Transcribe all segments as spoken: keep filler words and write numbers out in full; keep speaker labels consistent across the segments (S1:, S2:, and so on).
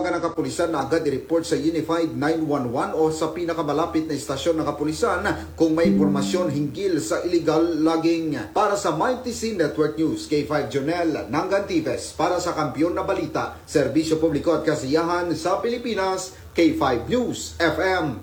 S1: Kinahanglan ng kapulisan na agad i-report sa Unified nine one one o sa pinakamalapit na istasyon ng kapulisan kung may impormasyon hinggil sa illegal logging. Para sa Mighty C Network News, K five Jonel Nangantives, para sa Kampiyon na Balita, Serbisyo Publiko at Kasiyahan sa Pilipinas, K five News F M.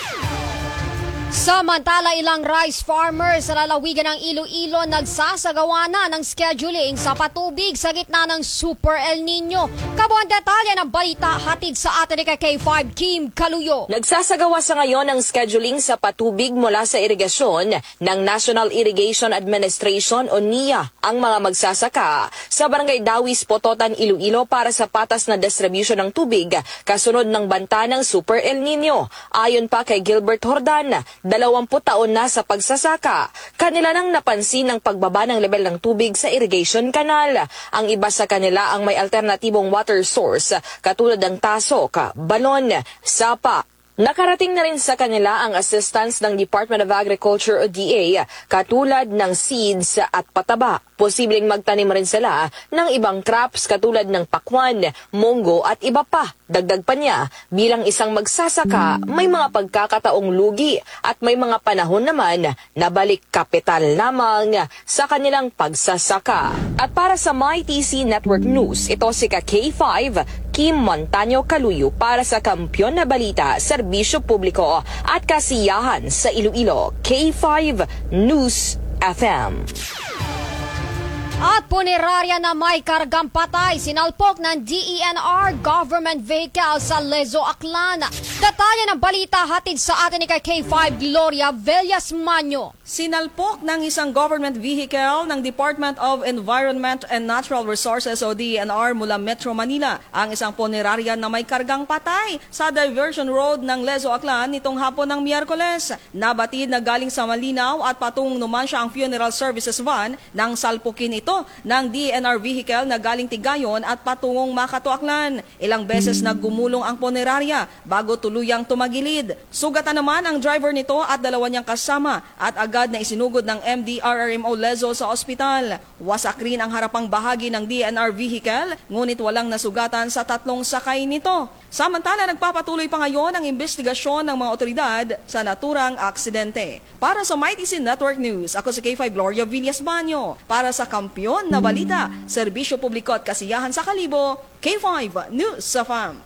S2: Samantala, ilang rice farmers sa lalawigan ng Iloilo nagsasagawa na ng scheduling sa patubig sa gitna ng Super El Nino. Kabuang detalye ng balita hatid sa atin ni K five Kim Kaluyo.
S3: Nagsasagawa sa ngayon ng scheduling sa patubig mula sa irigasyon ng National Irrigation Administration o N I A ang mga magsasaka sa Barangay Dawis, Pototan, Iloilo para sa patas na distribution ng tubig kasunod ng banta ng Super El Nino. Ayon pa kay Gilbert Hordan, dalawamput taon na sa pagsasaka. Kanila nang napansin ang pagbaba ng level ng tubig sa irrigation canal. Ang iba sa kanila ang may alternatibong water source katulad ng tasok, balon, sapa. Nakarating na rin sa kanila ang assistance ng Department of Agriculture o D A katulad ng seeds at pataba. Posibleng magtanim rin sila ng ibang crops katulad ng pakwan, munggo at iba pa. Dagdag pa niya, bilang isang magsasaka, may mga pagkakataong lugi at may mga panahon naman na balik kapital lamang sa kanilang pagsasaka. At para sa Mighty C Network News, ito si K five Kim Montaño Kaluyo para sa Kampiyon na Balita, Serbisyo Publiko at Kasiyahan sa Iloilo, K five News F M.
S2: At punerarya na may kargang patay, sinalpok ng D E N R government vehicle sa Lezo, Aklan. Detalye ng balita hatid sa atin ni K five Gloria Villasmanyo.
S4: Sinalpok ng isang government vehicle ng Department of Environment and Natural Resources o D E N R mula Metro Manila ang isang punerarya na may kargang patay sa Diversion Road ng Lezo, Aklan nitong hapon ng Miyerkules. Nabatid na galing sa Malinaw at patungong naman siya ang funeral services van nang salpukin ito ng D E N R vehicle na galing Tigayon at patungong Makato, Aklan. Ilang beses naggumulong ang punerarya bago tuluyang tumagilid. Sugatan naman ang driver nito at dalawa niyang kasama at agad na isinugod ng M D R R M O Lezo sa ospital. Wasak rin ang harapang bahagi ng D E N R vehicle, ngunit walang nasugatan sa tatlong sakay nito. Samantala, nagpapatuloy pa ngayon ang investigasyon ng mga otoridad sa naturang aksidente. Para sa Mighty C Network News, ako si K five Gloria Villasmanyo. Para sa Kampiyon na Balita, Serbisyo Publiko at Kasiyahan sa Kalibo, K five News F M.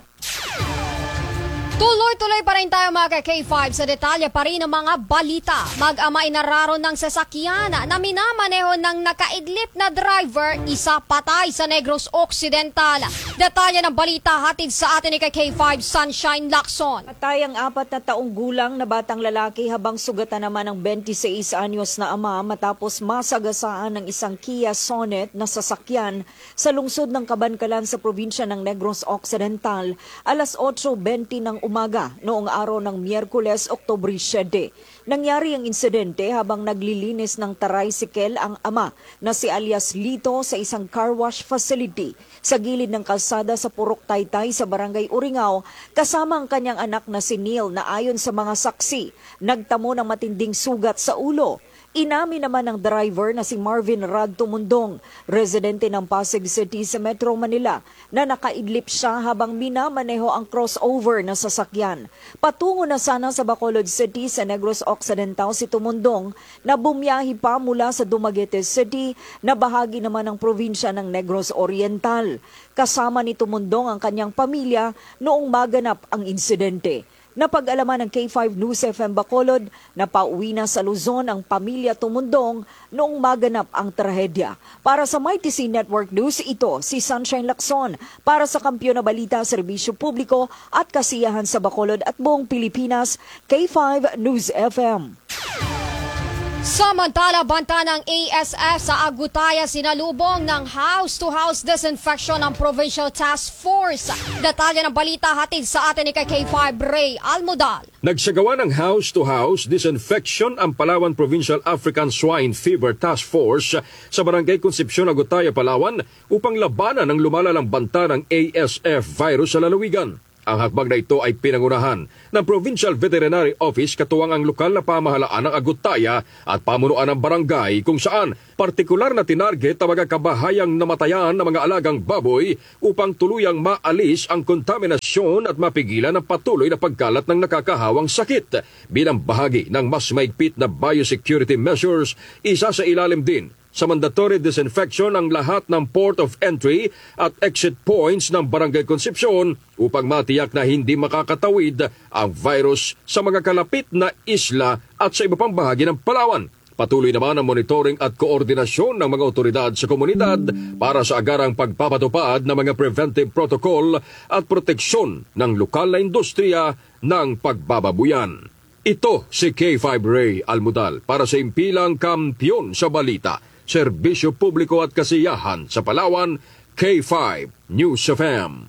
S2: Tuloy-tuloy pa rin tayo mga K five sa detalye pa rin ng mga balita. Mag-ama inararon ng sasakyan na minamaneho ng nakaidlip na driver, isa patay sa Negros Occidental. Detalye ng balita hatid sa atin ni K five Sunshine Lacson.
S5: Patay ang apat na taong gulang na batang lalaki habang sugatan naman ng twenty-six anyos na ama matapos masagasaan ng isang Kia Sonet na sasakyan sa lungsod ng Kabankalan sa probinsya ng Negros Occidental alas eight twenty ng umaga noong araw ng Miyerkules, Oktubre siyete. Nangyari ang insidente habang naglilinis ng tricycle ang ama na si alias Lito sa isang car wash facility sa gilid ng kalsada sa Purok Taytay sa Barangay Uringao kasama ang kanyang anak na si Neil na ayon sa mga saksi, nagtamo ng matinding sugat sa ulo. Inamin naman ng driver na si Marvin Rad Tumundong, residente ng Pasig City sa Metro Manila, na nakaidlip siya habang minamaneho ang crossover na sasakyan. Patungo na sana sa Bacolod City sa Negros Occidental si Tumundong na bumiyahi pa mula sa Dumaguete City na bahagi naman ng probinsya ng Negros Oriental. Kasama ni Tumundong ang kanyang pamilya noong maganap ang insidente. Napag-alaman ng K five News F M Bacolod na pauwi na sa Luzon ang pamilya Tumundong noong maganap ang trahedya. Para sa Mighty C Network News, ito si Sunshine Lacson para sa Kampiyon na Balita, Serbisyo Publiko at Kasiyahan sa Bacolod at buong Pilipinas, K five News F M.
S2: Samantala, banta ng A S F sa Agutaya sinalubong ng house-to-house disinfection ng Provincial Task Force. Detalye ng balita hatid sa atin ni K five Ray Almodal.
S6: Nagsagawa ng house-to-house disinfection ang Palawan Provincial African Swine Fever Task Force sa Barangay Concepcion, Agutaya, Palawan upang labanan ang lumalalang banta ng A S F virus sa lalawigan. Ang hakbang na ito ay pinangunahan ng Provincial Veterinary Office katuwang ang lokal na pamahalaan ng Agutaya at pamunuan ng barangay kung saan partikular na tinarget ang mga kabahayang namatayan ng mga alagang baboy upang tuluyang maalis ang kontaminasyon at mapigilan ang patuloy na pagkalat ng nakakahawang sakit. Bilang bahagi ng mas maigpit na biosecurity measures, isa sa ilalim din sa mandatory disinfection ang lahat ng port of entry at exit points ng Barangay Concepcion upang matiyak na hindi makakatawid ang virus sa mga kalapit na isla at sa iba pang bahagi ng Palawan. Patuloy naman ang monitoring at koordinasyon ng mga otoridad sa komunidad para sa agarang pagpapatupad ng mga preventive protocol at proteksyon ng lokal na industriya ng pagbababuyan. Ito si K five Ray Almudal para sa impilang kampiyon sa balita, serbisyo publiko at kasiyahan sa Palawan, K five News F M.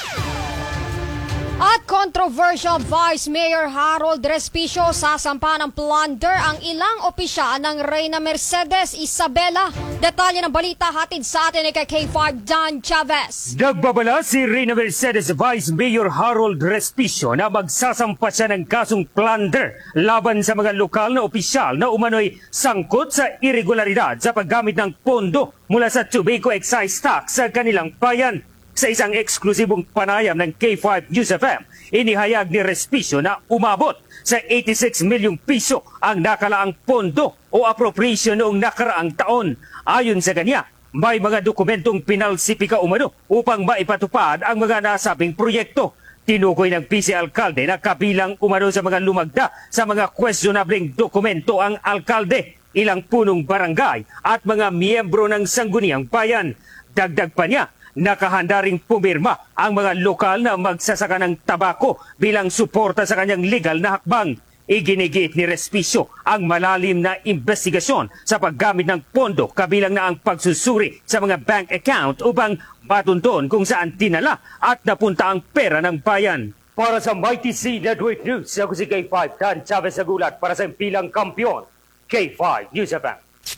S2: At controversial Vice Mayor Harold Respicio sasampa ng plunder ang ilang opisyal ng Reyna Mercedes Isabela. Detalye ng balita hatid sa atin ni K five Dan Chavez.
S7: Nagbabala si Reyna Mercedes Vice Mayor Harold Respicio na magsasampa siya ng kasong plunder laban sa mga lokal na opisyal na umano'y sangkot sa irregularidad sa paggamit ng pondo mula sa Tobacco Excise Tax sa kanilang bayan. Sa isang eksklusibong panayam ng K five News F M, inihayag ni Respicio na umabot sa eighty-six milyong piso ang nakalaang pondo o appropriation noong nakaraang taon. Ayon sa kanya, may mga dokumentong pinalsipika umano upang maipatupad ang mga nasabing proyekto. Tinukoy ng P C Alkalde na kabilang umano sa mga lumagda sa mga questionableng dokumento ang alkalde, ilang punong barangay at mga miyembro ng sangguniang bayan. Dagdag pa niya, nakahanda ring pumirma ang mga lokal na magsasaka ng tabako bilang suporta sa kanyang legal na hakbang. Iginigit ni Respicio ang malalim na investigasyon sa paggamit ng pondo kabilang na ang pagsusuri sa mga bank account upang matunton kung saan tinala at napunta ang pera ng bayan. Para sa Mighty C Network News, ako si K five Dan Chavez Agulat para sa impilang kampiyon, K five News F M.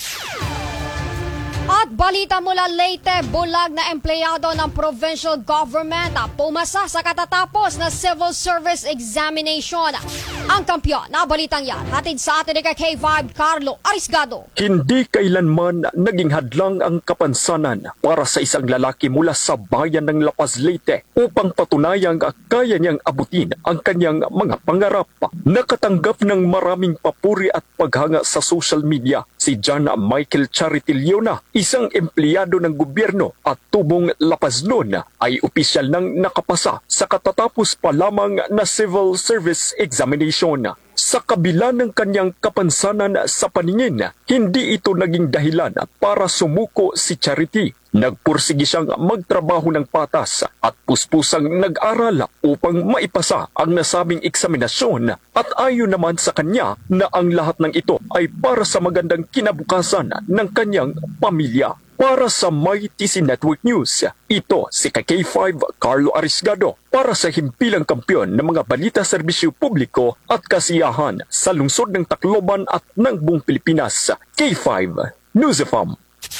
S2: At balita mula Leyte, bulag na empleyado ng provincial government pumasa sa katatapos na civil service examination. Ang kampiyon na balitang yan, hatid sa atin ni K five Carlo Arisgado.
S8: Hindi kailanman naging hadlang ang kapansanan para sa isang lalaki mula sa bayan ng La Paz, Leyte upang patunayang kaya niyang abutin ang kanyang mga pangarap. Nakatanggap ng maraming papuri at paghanga sa social media si John Michael Charity Leona, isang empleyado ng gobyerno at tubong La Paz noon, ay opisyal nang nakapasa sa katatapos pa lamang na civil service examination. Sa kabila ng kanyang kapansanan sa paningin, hindi ito naging dahilan para sumuko si Charity. Nagpursige siyang magtrabaho ng patas at puspusang nag-aral upang maipasa ang nasabing eksaminasyon, at ayon naman sa kanya na ang lahat ng ito ay para sa magandang kinabukasan ng kanyang pamilya. Para sa Mighty C Network News, ito si K five Carlo Arisgado para sa himpilang kampiyon ng mga balita serbisyo publiko at kasiyahan sa lungsod ng Tacloban at ng buong Pilipinas. K five News F M.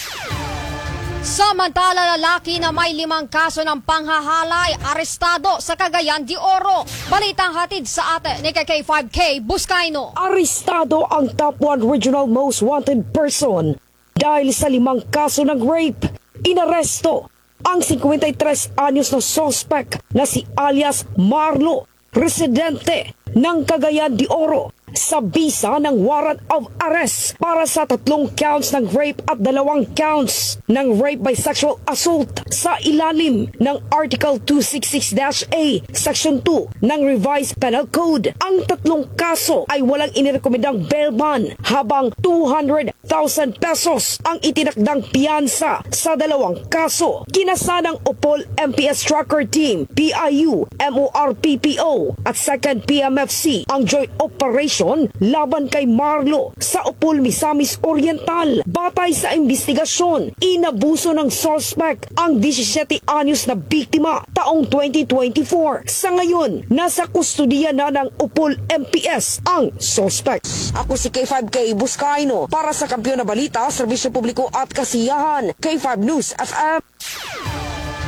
S2: Samantala, lalaki na may limang kaso ng panghahalay arestado sa Cagayan de Oro. Balitang hatid sa atin ni K five K Buscaino.
S9: Arestado ang top one regional most wanted person dahil sa limang kaso ng rape. Inaresto ang fifty-three anyos na suspect na si alias Marlo, residente ng Cagayan de Oro, sa bisa ng warrant of arrest para sa tatlong counts ng rape at dalawang counts ng rape by sexual assault sa ilalim ng Article two sixty-six A, Section two ng Revised Penal Code. Ang tatlong kaso ay walang inirekomendang bail bond, habang two hundred thousand pesos ang itinakdang piyansa sa dalawang kaso. Kinasa ng Opol M P S Tracker Team, P I U, M O R P P O at second P M F C ang joint operation laban kay Marlo sa Opol Misamis Oriental. Batay sa investigasyon, inabuso ng suspect ang seventeen anyos na biktima taong twenty twenty-four. Sa ngayon, nasa kustudiya na ng Opol M P S ang suspect. Ako si K five K Buscaino para sa kampiyon na balita, serbisyo publiko at kasiyahan, K five News F M.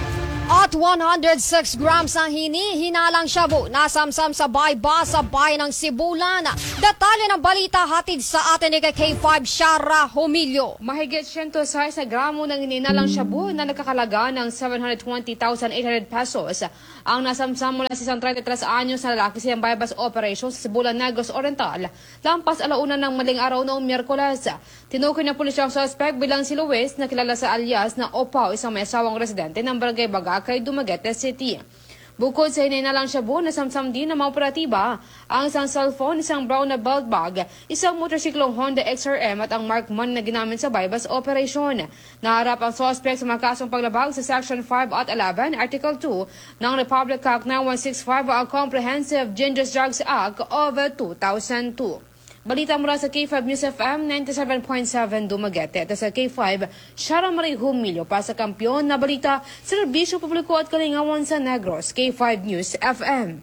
S2: At one hundred six grams ang hinihinalang shabu na samsam sa bayba sa bayan ng Sibulan. Detalye ng balita hatid sa atin ni K five Shara Humilio.
S10: Mahigit one hundred six na gramo ng hinihinalang shabu na nagkakalaga ng seven hundred twenty thousand eight hundred pesos ang nasamsam mula sa isang thirty-three anyos na lalaki sa bypass operation sa Sibulan, Negros Oriental. Lampas alauna ng maling araw noong Miyerkules. Tinukoy ng pulisya ang suspect bilang si Luis na kilala sa alias na Opaw, isang may asawang residente ng Barangay Bagakay, Dumaguete City. Bukod sa hinihinalang shabu, nasamsam din ng mga operatiba ang isang cellphone, isang brown na belt bag, isang motorsiklong Honda X R M at ang Mark one na ginamit sa bypass operation. Naharap ang suspect sa mga kasong paglabag sa Section five at eleven, Article two ng Republic Act ninety-one sixty-five o ang Comprehensive Dangerous Drugs Act of two thousand two. Balita mula sa K five News F M ninety-seven point seven Dumaguete at sa K five Shara Marie Humilio para sa Kampiyon na Balita, Serbisyo Publiko at Kalingawan sa Negros. K five News F M.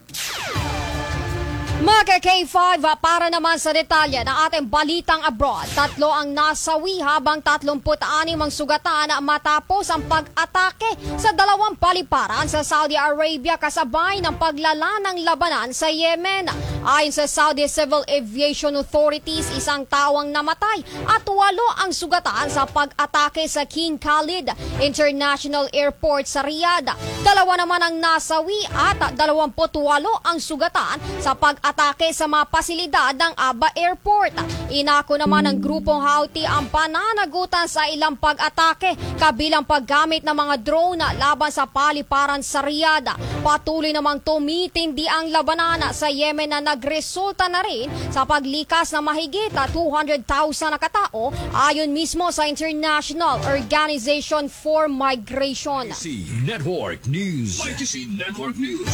S2: Mga K five, para naman sa detalye ng ating balitang abroad, tatlo ang nasawi habang tatlumput-anim ang sugatan matapos ang pag-atake sa dalawang paliparan sa Saudi Arabia kasabay ng paglala ng labanan sa Yemen. Ayon sa Saudi Civil Aviation Authorities, isang tawang namatay at walo ang sugatan sa pag-atake sa King Khalid International Airport sa Riyadh. Dalawa naman ang nasawi at dalawamput-walo ang sugatan sa pag-atake sa mga pasilidad ng Aba Airport. Inako naman ng grupong Houthi ang pananagutan sa ilang pag-atake kabilang paggamit ng mga drone laban sa paliparan sa Riyadh. Patuloy namang tumitindi ang labanan sa Yemen na nagresulta na rin sa paglikas ng mahigit two hundred thousand na katao ayon mismo sa International Organization for Migration.
S11: Y T C Network News. Y T C Network News.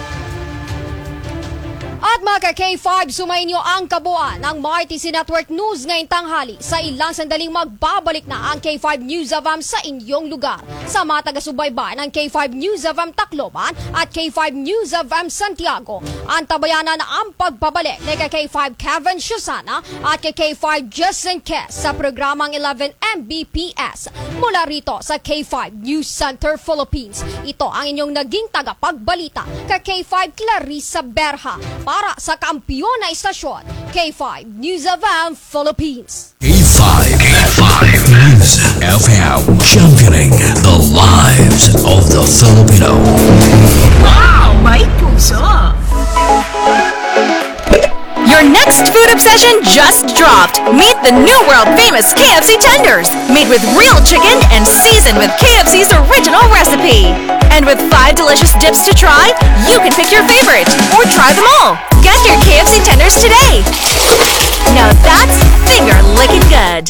S2: At mga K five, sumainyo ang kabuuan ng Y T C Network News ngayong tanghali. Sa ilang sandaling magbabalik na ang K five News of M sa inyong lugar. Sa mga taga-subaybay ng K five News of M Tacloban at K five News of M Santiago, antabayanan na ang pagbabalik ni K five Kevin Shusana at K five Justin Kess sa programang eleven M B P S. Mula rito sa K five News Center Philippines, ito ang inyong naging tagapagbalita kay K five Clarissa Berha. Para sa kampiyon na istasyon, K five News of M Philippines.
S11: K five, K five News F M, championing the lives of the Filipino.
S12: Wow, may puso! Your next food obsession just dropped. Meet the new world-famous K F C tenders, made with real chicken and seasoned with K F C's original recipe. And with five delicious dips to try, you can pick your favorite or try them all. Get your K F C tenders today. Now that's finger-licking good.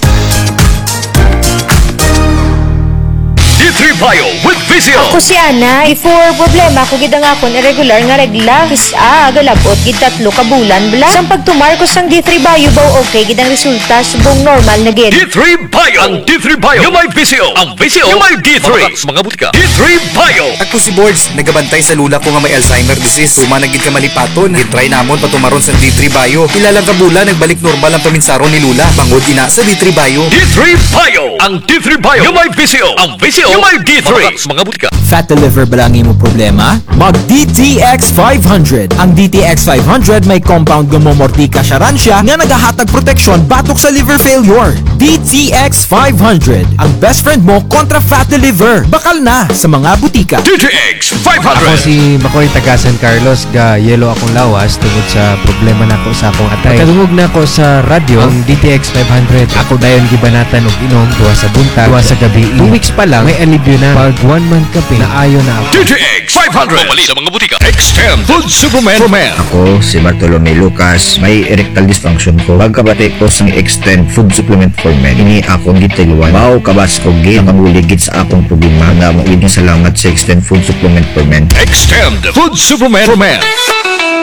S8: D three Bio with Vizio.
S13: Ako si Ana, before problema ko gid ang akon irregular nga regla. Isa, galabot gid tatlo ka bulan bla. Sang pagtumar ko sang D three Bio baw okay gid ang resulta subong normal na gid.
S8: D three Bio, ang D three Bio, yung may Vizio, ang Vizio, yung may D three. Mga, mga butika, D three Bio.
S14: Ako si Boards, nagabantay sa lula ko nga may Alzheimer disease. Tumanag gid ka malipaton, gitry namon patumaron sa D three Bio. Ilang ka bulan nagbalik normal ang paminsaro ni lula. Bangod ina sa D three Bio.
S8: D three Bio, ang D three Bio, yung may Vizio, ang Vizio, yung may D three. Mga butika.
S15: Fat liver ba lang mo problema? Mag D T X five hundred. Ang D T X five hundred may compound gumomortika siya nga nagahatag proteksyon batok sa liver failure. D T X five hundred. Ang best friend mo kontra fat liver. Bakal na sa mga butika.
S8: D T X five hundred.
S16: Ako si Makoy taga San Carlos, ga yelo akong lawas tungod sa problema nako sa akong atay. Pagkadungog na ako sa radyo ang D T X five hundred. Ako dayon gibanatan og inom duwa sa buntag, duwa sa gabi. Two weeks pa lang may alibyo na. Pag one month kape na ayo na ako.
S8: D T X five hundred. Pamalit ang mga butika. Extend Food Supplement for Men.
S17: Ako si Bartolome Lucas, may erectile dysfunction ko. Pagkabati ko sa Extend Food Supplement for Men, ini akong gitiluan. Mao kabas ko gid nanguligid sa akong problema. Na maibig salamat sa Extend Food Supplement for Men.
S8: Extend Food Supplement for Men.